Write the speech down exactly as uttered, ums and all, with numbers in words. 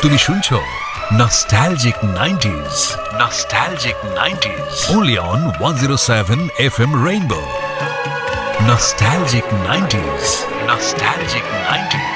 তুমি শুনছো nostalgic nineties, nostalgic nineties, only on one oh seven F M Rainbow. Nostalgic nineties, nostalgic nineties.